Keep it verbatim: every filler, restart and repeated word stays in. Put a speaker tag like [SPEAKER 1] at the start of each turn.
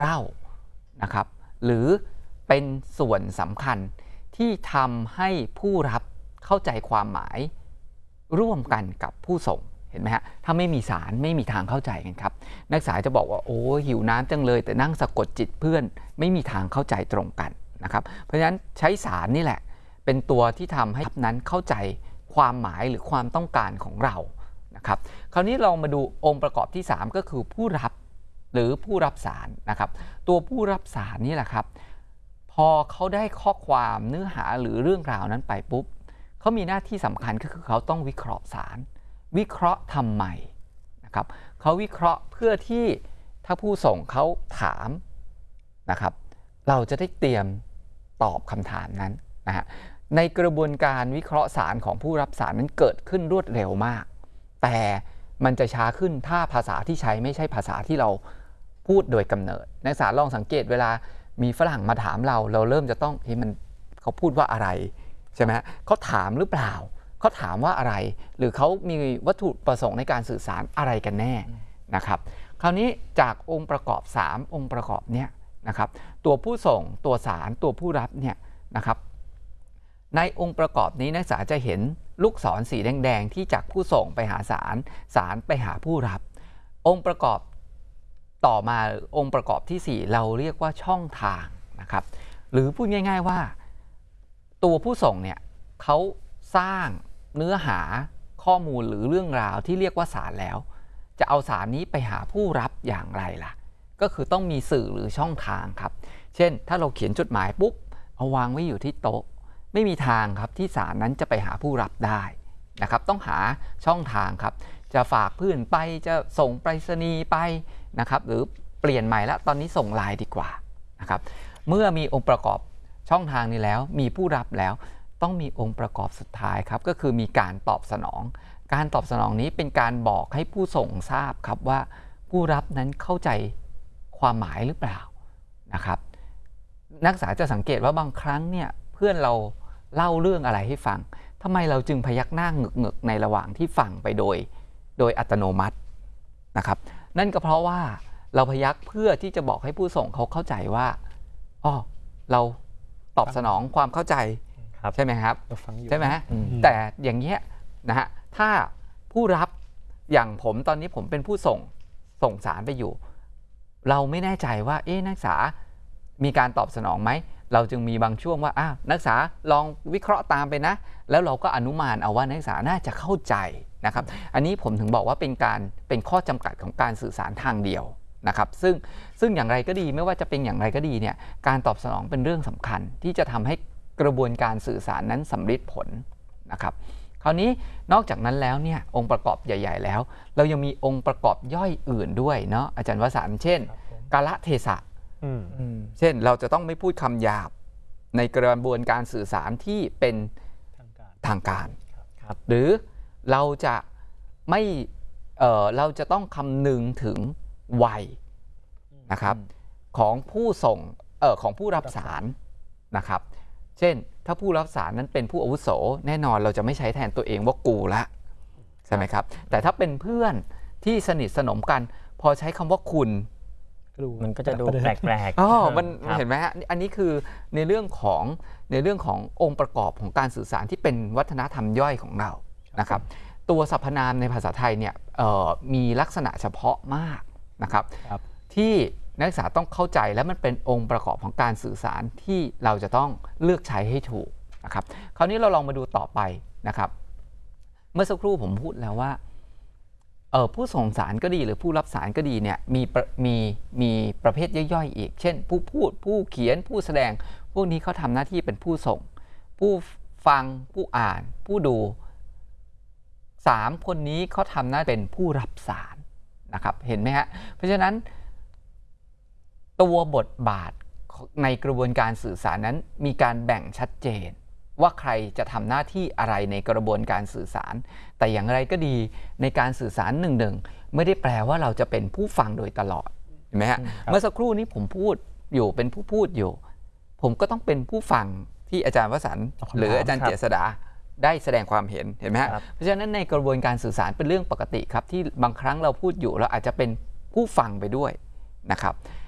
[SPEAKER 1] เล่านะครับหรือเป็นส่วนสำคัญที่ทำให้ผู้รับเข้าใจความหมายร่วมกันกับผู้ส่งเห็นไหมฮะถ้าไม่มีสารไม่มีทางเข้าใจกันครับนักศึกษาจะบอกว่าโอ้หิวน้ำจังเลยแต่นั่งสะกดจิตเพื่อนไม่มีทางเข้าใจตรงกันนะครับเพราะฉะนั้นใช้สารนี่แหละเป็นตัวที่ทำให้นั้นเข้าใจความหมายหรือความต้องการของเรานะครับคราวนี้เรามาดูองค์ประกอบที่สามก็คือผู้รับหรือผู้รับสารนะครับตัวผู้รับสารนี่แหละครับพอเขาได้ข้อความเนื้อหาหรือเรื่องราวนั้นไปปุ๊บเขามีหน้าที่สำคัญก็คือเขาต้องวิเคราะห์สารวิเคราะห์ทำไมนะครับเขาวิเคราะห์เพื่อที่ถ้าผู้ส่งเขาถามนะครับเราจะได้เตรียมตอบคำถามนั้นนะฮะในกระบวนการวิเคราะห์สารของผู้รับสารนั้นเกิดขึ้นรวดเร็วมากแต่มันจะช้าขึ้นถ้าภาษาที่ใช้ไม่ใช่ภาษาที่เราพูดโดยกำเนิดนักศึกษาลองสังเกตเวลามีฝรั่งมาถามเราเราเริ่มจะต้องเฮ้ยมันเขาพูดว่าอะไรใช่ไหมเขาถามหรือเปล่าเขาถามว่าอะไรหรือเขามีวัตถุประสงค์ในการสื่อสารอะไรกันแน่นะครับคราวนี้จากองค์ประกอบสามองค์ประกอบเนี้ยนะครับตัวผู้ส่งตัวสารตัวผู้รับเนี่ยนะครับในองค์ประกอบนี้นักศึกษาจะเห็นลูกศรสีแดงๆที่จากผู้ส่งไปหาสารสารไปหาผู้รับองค์ประกอบต่อมาองค์ประกอบที่สี่เราเรียกว่าช่องทางนะครับหรือพูดง่ายๆว่าตัวผู้ส่งเนี่ยเขาสร้างเนื้อหาข้อมูลหรือเรื่องราวที่เรียกว่าสารแล้วจะเอาสารนี้ไปหาผู้รับอย่างไรล่ะก็คือต้องมีสื่อหรือช่องทางครับเช่นถ้าเราเขียนจดหมายปุ๊บเอาวางไว้อยู่ที่โต๊ะไม่มีทางครับที่สารนั้นจะไปหาผู้รับได้นะครับต้องหาช่องทางครับจะฝากเพื่อนไปจะส่งไปรษณีย์ไปนะครับหรือเปลี่ยนใหม่ละตอนนี้ส่งไลน์ดีกว่านะครับเมื่อมีองค์ประกอบช่องทางนี้แล้วมีผู้รับแล้วต้องมีองค์ประกอบสุดท้ายครับก็คือมีการตอบสนองการตอบสนองนี้เป็นการบอกให้ผู้ส่งทราบครับว่าผู้รับนั้นเข้าใจความหมายหรือเปล่านะครับนักศึกษาจะสังเกตว่าบางครั้งเนี่ยเพื่อนเราเล่าเรื่องอะไรให้ฟังทำไมเราจึงพยักหน้าหงึกๆในระหว่างที่ฟังไปโดยโดยอัตโนมัตินะครับนั่นก็เพราะว่าเราพยักเพื่อที่จะบอกให้ผู้ส่งเขาเข้าใจว่าอ๋อเราตอบสนองความเข้าใจใช่ไหมครับใช่ไหมแต่อย่างเงี้ยนะฮะถ้าผู้รับอย่างผมตอนนี้ผมเป็นผู้ส่งส่งสารไปอยู่เราไม่แน่ใจว่าเอ๊ะนักศึกษามีการตอบสนองไหมเราจึงมีบางช่วงว่าอ้าวนักศึกษาลองวิเคราะห์ตามไปนะแล้วเราก็อนุมานเอาว่านักศึกษาน่าจะเข้าใจนะครับอันนี้ผมถึงบอกว่าเป็นการเป็นข้อจำกัดของการสื่อสารทางเดียวนะครับซึ่งซึ่งอย่างไรก็ดีไม่ว่าจะเป็นอย่างไรก็ดีเนี่ยการตอบสนองเป็นเรื่องสำคัญที่จะทำให้กระบวนการสื่อสารนั้นสำเร็จผลนะครับคราวนี้นอกจากนั้นแล้วเนี่ยองค์ประกอบใหญ่ๆแล้วเรายังมีองค์ประกอบย่อยอื่นด้วยเนาะอาจารย์วสันต์เช่นกาลเทศะเช่นเราจะต้องไม่พูดคำหยาบในกระบวนการสื่อสารที่เป็นทางการหรือเราจะไม่เอ่อเราจะต้องคำนึงถึงวัยนะครับของผู้ส่งเอ่อของผู้รับสารนะครับเช่นถ้าผู้รับสารนั้นเป็นผู้อาวุโสแน่นอนเราจะไม่ใช้แทนตัวเองว่ากูละใช่ไหมครับแต่ถ้าเป็นเพื่อนที่สนิทสนมกันพอใช้คำว่าคุณ
[SPEAKER 2] มันก็จะดูแปลก
[SPEAKER 1] ๆอ๋อมันเห็นไหมฮะอันนี้คือในเรื่องของในเรื่องขององค์ประกอบของการสื่อสารที่เป็นวัฒนธรรมย่อยของเรานะครับตัวสรรพนามในภาษาไทยเนี่ยมีลักษณะเฉพาะมากนะครับที่นักศึกษาต้องเข้าใจและมันเป็นองค์ประกอบของการสื่อสารที่เราจะต้องเลือกใช้ให้ถูกนะครับคราวนี้เราลองมาดูต่อไปนะครับเมื่อสักครู่ผมพูดแล้วว่าเออผู้ส่งสารก็ดีหรือผู้รับสารก็ดีเนี่ยมีมีมีประเภทย่อยๆอีกเช่นผู้พูดผู้เขียนผู้แสดงพวกนี้เขาทำหน้าที่เป็นผู้ส่งผู้ฟังผู้อ่านผู้ดูสามคนนี้เขาทำหน้าเป็นผู้รับสารนะครับเห็นไหมฮะเพราะฉะนั้นตัวบทบาทในกระบวนการสื่อสารนั้นมีการแบ่งชัดเจนว่าใครจะทำหน้าที่อะไรในกระบวนการสื่อสารแต่อย่างไรก็ดีในการสื่อสารหนึ่งหนึ่งไม่ได้แปลว่าเราจะเป็นผู้ฟังโดยตลอดเห็นไหมฮะเมื่อสักครู่นี้ผมพูดอยู่เป็นผู้พูดอยู่ผมก็ต้องเป็นผู้ฟังที่อาจารย์วสันต์หรืออาจารย์เจษฎาได้แสดงความเห็นเห็นไหมฮะเพราะฉะนั้นในกระบวนการสื่อสารเป็นเรื่องปกติครับที่บางครั้งเราพูดอยู่เราอาจจะเป็นผู้ฟังไปด้วยนะครับ